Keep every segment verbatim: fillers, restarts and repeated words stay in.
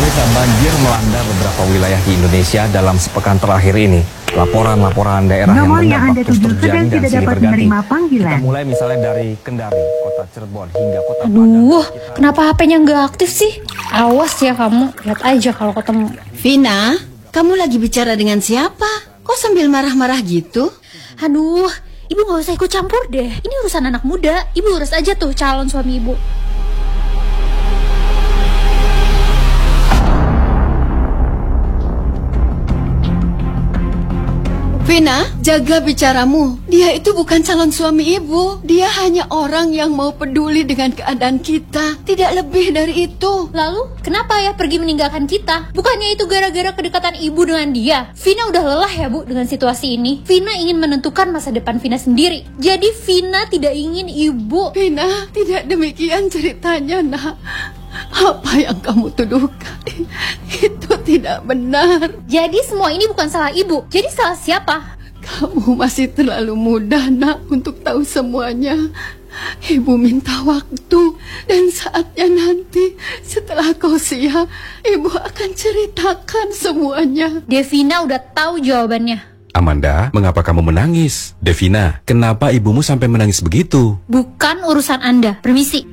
Pemirsa, banjir melanda beberapa wilayah di Indonesia dalam sepekan terakhir ini. Laporan-laporan daerah Nomor yang yang Anda terdampak terus tuju terjadi sedang dan tidak silih dapat berganti. menerima panggilan. Kita mulai misalnya dari Kendari, kota Cirebon, hingga kota Aduh, Padang. kenapa H P-nya nggak aktif sih? Awas ya kamu, lihat aja kalau ketemu. Vina, kamu lagi bicara dengan siapa? Kok sambil marah-marah gitu? Aduh, ibu nggak usah ikut campur deh. Ini urusan anak muda. Ibu urus aja tuh calon suami ibu. Vina, jaga bicaramu. Dia itu bukan calon suami ibu. Dia hanya orang yang mau peduli dengan keadaan kita. Tidak lebih dari itu. Lalu, kenapa ya pergi meninggalkan kita? Bukannya itu gara-gara kedekatan ibu dengan dia? Vina udah lelah ya bu dengan situasi ini. Vina ingin menentukan masa depan Vina sendiri. Jadi Vina tidak ingin ibu. Vina, tidak demikian ceritanya, nak. Apa yang kamu tuduhkan itu tidak benar. Jadi semua ini bukan salah ibu. Jadi salah siapa? Kamu masih terlalu muda, nak, untuk tahu semuanya. Ibu minta waktu, dan saatnya nanti setelah kau siap, ibu akan ceritakan semuanya. Devina udah tahu jawabannya. Amanda, mengapa kamu menangis? Devina, kenapa ibumu sampai menangis begitu? Bukan urusan Anda. Permisi.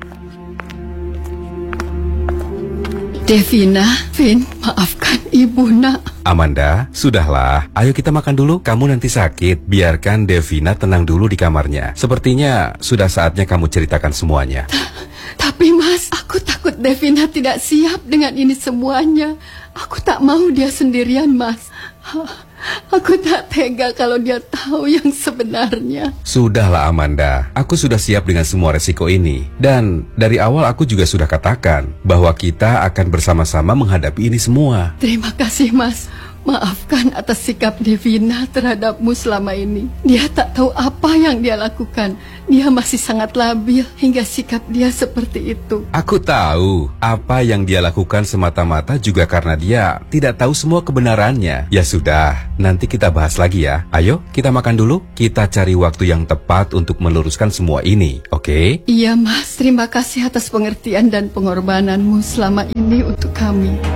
Devina, Vin, maafkan ibu, nak. Amanda, sudahlah. Ayo kita makan dulu. Kamu nanti sakit. Biarkan Devina tenang dulu di kamarnya. Sepertinya sudah saatnya kamu ceritakan semuanya. Tapi mas, aku takut Devina tidak siap dengan ini semuanya. Aku tak mau dia sendirian, mas. Aku tak tega kalau dia tahu yang sebenarnya. Sudahlah Amanda, aku sudah siap dengan semua resiko ini. Dan dari awal aku juga sudah katakan bahwa kita akan bersama-sama menghadapi ini semua. Terima kasih, mas. Maafkan atas sikap Devina terhadapmu selama ini. Dia tak tahu apa yang dia lakukan. Dia masih sangat labil hingga sikap dia seperti itu. Aku tahu apa yang dia lakukan semata-mata juga karena dia tidak tahu semua kebenarannya. Ya sudah, nanti kita bahas lagi ya. Ayo kita makan dulu. Kita cari waktu yang tepat untuk meluruskan semua ini, oke? Okay? Iya mas, terima kasih atas pengertian dan pengorbananmu selama ini untuk kami.